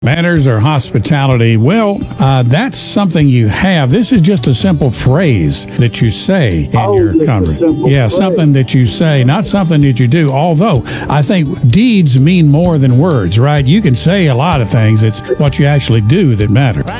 Manners or hospitality? Well, that's something you have. This is just a simple phrase that you say in your conversation. Yeah, something that you say, not something that you do. Although I think deeds mean more than words, right? You can say a lot of things. It's what you actually do that matters.